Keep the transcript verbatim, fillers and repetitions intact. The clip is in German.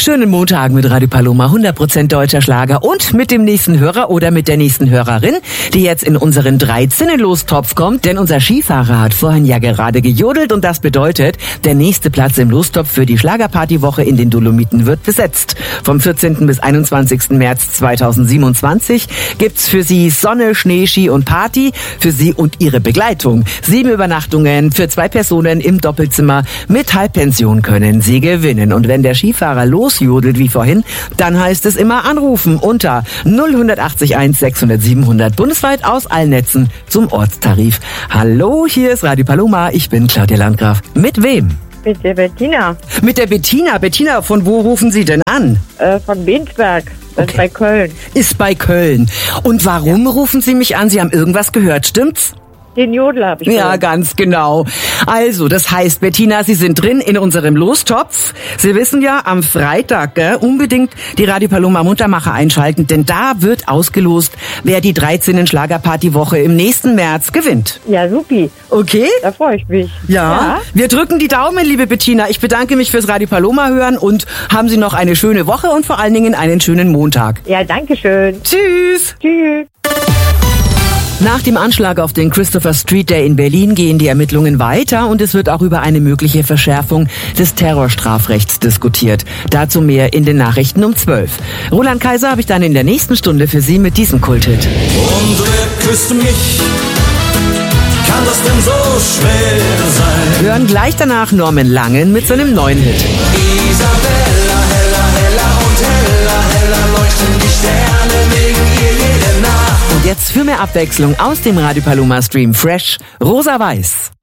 Schönen Montag mit Radio Paloma, hundert Prozent deutscher Schlager und mit dem nächsten Hörer oder mit der nächsten Hörerin, die jetzt in unseren dreizehn-Lostopf kommt, denn unser Skifahrer hat vorhin ja gerade gejodelt und das bedeutet, der nächste Platz im Lostopf für die Schlagerpartywoche in den Dolomiten wird besetzt. Vom vierzehnten bis einundzwanzigsten März zweitausendsiebenundzwanzig gibt's für Sie Sonne, Schnee, Ski und Party, für Sie und Ihre Begleitung. Sieben Übernachtungen für zwei Personen im Doppelzimmer mit Halbpension können Sie gewinnen. Und wenn der Skifahrer losjodelt wie vorhin, dann heißt es immer anrufen unter null acht eins sechshundert siebenhundert bundesweit aus allen Netzen zum Ortstarif. Hallo, hier ist Radio Paloma, ich bin Claudia Landgraf. Mit wem? Mit der Bettina. Mit der Bettina. Bettina, von wo rufen Sie denn an? Äh, von Bensberg. Das Okay. ist bei Köln. Ist bei Köln. Und warum rufen Sie mich an? Sie haben irgendwas gehört, stimmt's? Den Jodler habe ich Ja, gehört. ganz genau. Also, das heißt, Bettina, Sie sind drin in unserem Lostopf. Sie wissen ja, am Freitag gell, unbedingt die Radio Paloma Muntermacher einschalten, denn da wird ausgelost, wer die dreizehn Schlagerpartywoche im nächsten März gewinnt. Ja, supi. Okay? Da freue ich mich. Ja. Wir drücken die Daumen, liebe Bettina. Ich bedanke mich fürs Radio Paloma hören und haben Sie noch eine schöne Woche und vor allen Dingen einen schönen Montag. Ja, danke schön. Tschüss! Tschüss. Nach dem Anschlag auf den Christopher Street Day in Berlin gehen die Ermittlungen weiter und es wird auch über eine mögliche Verschärfung des Terrorstrafrechts diskutiert. Dazu mehr in den Nachrichten um zwölf. Roland Kaiser habe ich dann in der nächsten Stunde für Sie mit diesem Kulthit. Und wer küsst mich? Kann das denn so schwer sein? Hören gleich danach Norman Langen mit seinem neuen Hit. Isabella, heller, heller und heller, heller leuchten die Sterne wegen ihr jede Nacht. Und jetzt für mehr Abwechslung aus dem Radio Paloma Stream Fresh, Rosa Weiß.